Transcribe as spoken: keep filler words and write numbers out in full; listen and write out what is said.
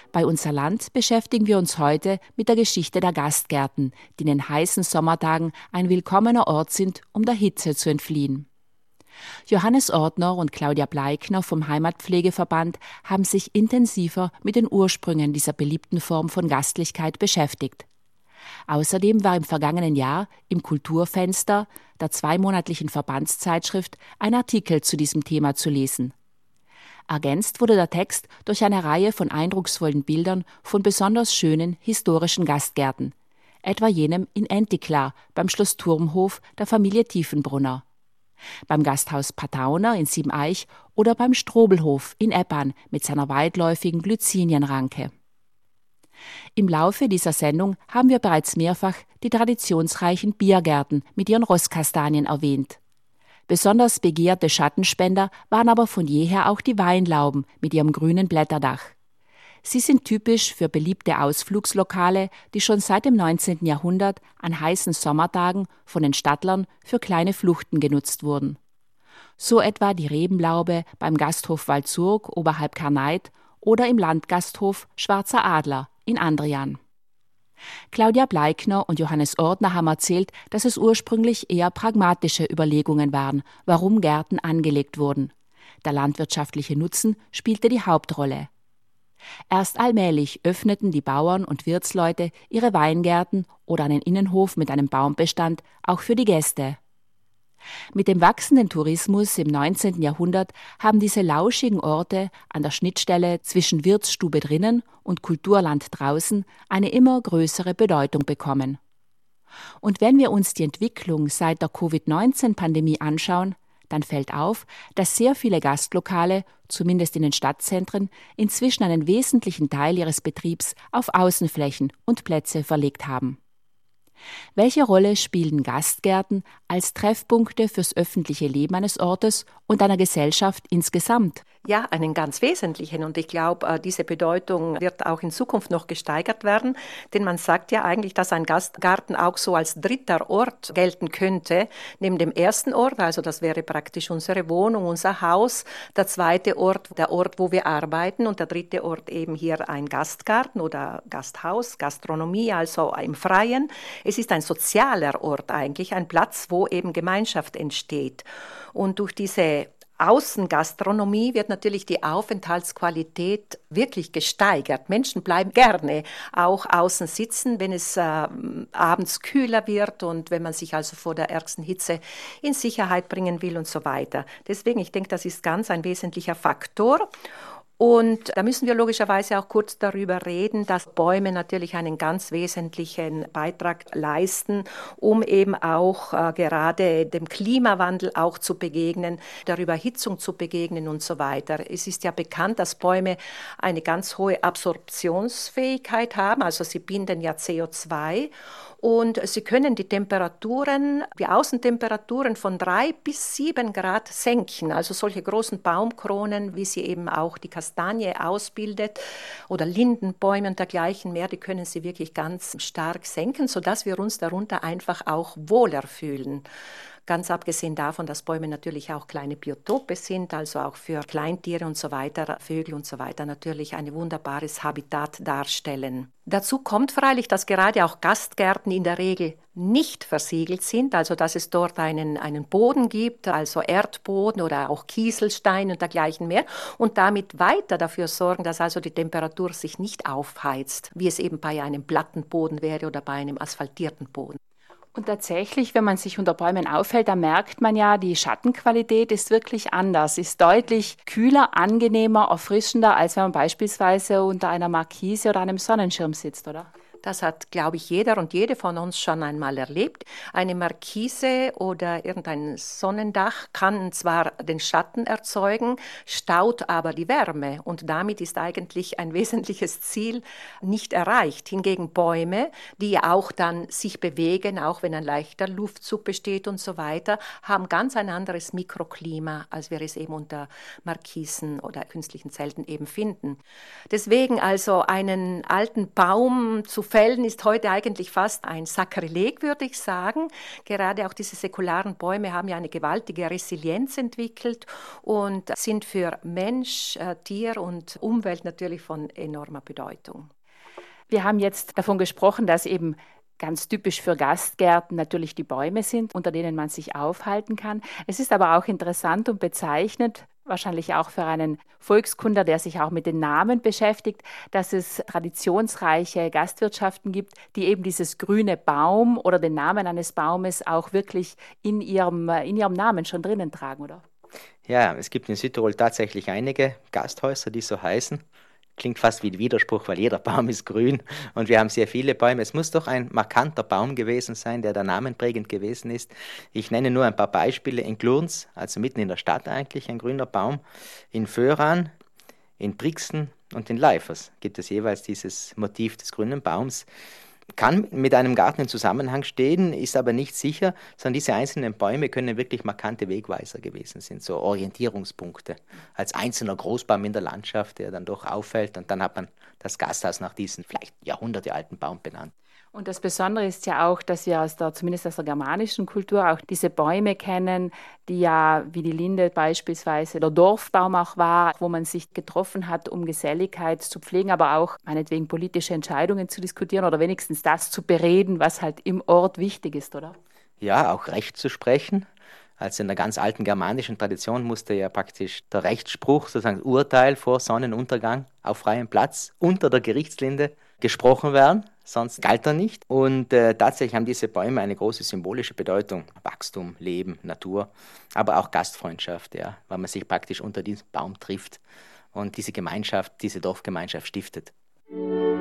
Bei Unser Land beschäftigen wir uns heute mit der Geschichte der Gastgärten, die in den heißen Sommertagen ein willkommener Ort sind, um der Hitze zu entfliehen. Johannes Ortner und Claudia Bleikner vom Heimatpflegeverband haben sich intensiver mit den Ursprüngen dieser beliebten Form von Gastlichkeit beschäftigt. Außerdem war im vergangenen Jahr im Kulturfenster, der zweimonatlichen Verbandszeitschrift, ein Artikel zu diesem Thema zu lesen. Ergänzt wurde der Text durch eine Reihe von eindrucksvollen Bildern von besonders schönen historischen Gastgärten, etwa jenem in Entiklar beim Schloss Turmhof der Familie Tiefenbrunner, beim Gasthaus Partauner in Siebeneich oder beim Strobelhof in Eppan mit seiner weitläufigen Glycinienranke. Im Laufe dieser Sendung haben wir bereits mehrfach die traditionsreichen Biergärten mit ihren Rosskastanien erwähnt. Besonders begehrte Schattenspender waren aber von jeher auch die Weinlauben mit ihrem grünen Blätterdach. Sie sind typisch für beliebte Ausflugslokale, die schon seit dem neunzehnten Jahrhundert an heißen Sommertagen von den Stadtlern für kleine Fluchten genutzt wurden. So etwa die Rebenlaube beim Gasthof Walzurg oberhalb Karneit oder im Landgasthof Schwarzer Adler in Andrian. Claudia Bleikner und Johannes Ortner haben erzählt, dass es ursprünglich eher pragmatische Überlegungen waren, warum Gärten angelegt wurden. Der landwirtschaftliche Nutzen spielte die Hauptrolle. Erst allmählich öffneten die Bauern und Wirtsleute ihre Weingärten oder einen Innenhof mit einem Baumbestand auch für die Gäste. Mit dem wachsenden Tourismus im neunzehnten Jahrhundert haben diese lauschigen Orte an der Schnittstelle zwischen Wirtsstube drinnen und Kulturland draußen eine immer größere Bedeutung bekommen. Und wenn wir uns die Entwicklung seit der Covid neunzehn Pandemie anschauen, dann fällt auf, dass sehr viele Gastlokale, zumindest in den Stadtzentren, inzwischen einen wesentlichen Teil ihres Betriebs auf Außenflächen und Plätze verlegt haben. Welche Rolle spielen Gastgärten als Treffpunkte fürs öffentliche Leben eines Ortes und einer Gesellschaft insgesamt? Ja, einen ganz wesentlichen. Und ich glaube, diese Bedeutung wird auch in Zukunft noch gesteigert werden. Denn man sagt ja eigentlich, dass ein Gastgarten auch so als dritter Ort gelten könnte. Neben dem ersten Ort, also das wäre praktisch unsere Wohnung, unser Haus. Der zweite Ort, der Ort, wo wir arbeiten. Und der dritte Ort eben hier ein Gastgarten oder Gasthaus, Gastronomie, also im Freien. Es ist ein sozialer Ort eigentlich, ein Platz, wo eben Gemeinschaft entsteht. Und durch diese Außengastronomie wird natürlich die Aufenthaltsqualität wirklich gesteigert. Menschen bleiben gerne auch außen sitzen, wenn es äh, abends kühler wird und wenn man sich also vor der ärgsten Hitze in Sicherheit bringen will und so weiter. Deswegen, ich denke, das ist ganz ein wesentlicher Faktor. Und da müssen wir logischerweise auch kurz darüber reden, dass Bäume natürlich einen ganz wesentlichen Beitrag leisten, um eben auch äh, gerade dem Klimawandel auch zu begegnen, der Überhitzung zu begegnen und so weiter. Es ist ja bekannt, dass Bäume eine ganz hohe Absorptionsfähigkeit haben, also sie binden ja C O zwei. Und sie können die Temperaturen, die Außentemperaturen von drei bis sieben Grad senken. Also solche großen Baumkronen, wie sie eben auch die Kastanie ausbildet oder Lindenbäume und dergleichen mehr, die können sie wirklich ganz stark senken, sodass wir uns darunter einfach auch wohler fühlen. Ganz abgesehen davon, dass Bäume natürlich auch kleine Biotope sind, also auch für Kleintiere und so weiter, Vögel und so weiter natürlich ein wunderbares Habitat darstellen. Dazu kommt freilich, dass gerade auch Gastgärten in der Regel nicht versiegelt sind, also dass es dort einen, einen Boden gibt, also Erdboden oder auch Kieselstein und dergleichen mehr und damit weiter dafür sorgen, dass also die Temperatur sich nicht aufheizt, wie es eben bei einem Plattenboden wäre oder bei einem asphaltierten Boden. Und tatsächlich, wenn man sich unter Bäumen aufhält, da merkt man ja, die Schattenqualität ist wirklich anders, ist deutlich kühler, angenehmer, erfrischender, als wenn man beispielsweise unter einer Markise oder einem Sonnenschirm sitzt, oder? Das hat, glaube ich, jeder und jede von uns schon einmal erlebt. Eine Markise oder irgendein Sonnendach kann zwar den Schatten erzeugen, staut aber die Wärme. Und damit ist eigentlich ein wesentliches Ziel nicht erreicht. Hingegen Bäume, die ja auch dann sich bewegen, auch wenn ein leichter Luftzug besteht und so weiter, haben ganz ein anderes Mikroklima, als wir es eben unter Markisen oder künstlichen Zelten eben finden. Deswegen also einen alten Baum zu fällen fällen ist heute eigentlich fast ein Sakrileg, würde ich sagen. Gerade auch diese säkularen Bäume haben ja eine gewaltige Resilienz entwickelt und sind für Mensch, Tier und Umwelt natürlich von enormer Bedeutung. Wir haben jetzt davon gesprochen, dass eben ganz typisch für Gastgärten natürlich die Bäume sind, unter denen man sich aufhalten kann. Es ist aber auch interessant und bezeichnend, wahrscheinlich auch für einen Volkskundler, der sich auch mit den Namen beschäftigt, dass es traditionsreiche Gastwirtschaften gibt, die eben dieses grüne Baum oder den Namen eines Baumes auch wirklich in ihrem, in ihrem Namen schon drinnen tragen, oder? Ja, es gibt in Südtirol tatsächlich einige Gasthäuser, die so heißen. Klingt fast wie ein Widerspruch, weil jeder Baum ist grün und wir haben sehr viele Bäume. Es muss doch ein markanter Baum gewesen sein, der da namenprägend gewesen ist. Ich nenne nur ein paar Beispiele. In Glurns, also mitten in der Stadt eigentlich, ein grüner Baum. In Föhran, in Brixen und in Leifers gibt es jeweils dieses Motiv des grünen Baums. Kann mit einem Garten in Zusammenhang stehen, ist aber nicht sicher, sondern diese einzelnen Bäume können wirklich markante Wegweiser gewesen sein, so Orientierungspunkte. Als einzelner Großbaum in der Landschaft, der dann doch auffällt, und dann hat man das Gasthaus nach diesem vielleicht jahrhundertealten Baum benannt. Und das Besondere ist ja auch, dass wir aus der, zumindest aus der germanischen Kultur auch diese Bäume kennen, die ja wie die Linde beispielsweise der Dorfbaum auch war, wo man sich getroffen hat, um Geselligkeit zu pflegen, aber auch meinetwegen politische Entscheidungen zu diskutieren oder wenigstens das zu bereden, was halt im Ort wichtig ist, oder? Ja, auch Recht zu sprechen. Also in der ganz alten germanischen Tradition musste ja praktisch der Rechtsspruch, sozusagen das Urteil vor Sonnenuntergang auf freiem Platz unter der Gerichtslinde gesprochen werden, sonst galt er nicht. Und äh, tatsächlich haben diese Bäume eine große symbolische Bedeutung. Wachstum, Leben, Natur, aber auch Gastfreundschaft, ja, weil man sich praktisch unter diesem Baum trifft und diese Gemeinschaft, diese Dorfgemeinschaft stiftet.